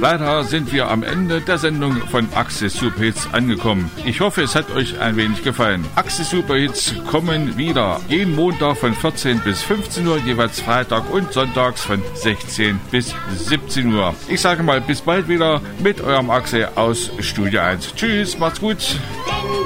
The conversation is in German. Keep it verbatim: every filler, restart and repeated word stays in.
Leider sind wir am Ende der Sendung von Axel Superhits angekommen. Ich hoffe, es hat euch ein wenig gefallen. Axel Superhits kommen wieder jeden Montag von vierzehn bis fünfzehn Uhr, jeweils Freitag und sonntags von sechzehn bis siebzehn Uhr. Ich sage mal bis bald wieder mit eurem Axel aus Studio eins. Tschüss, macht's gut.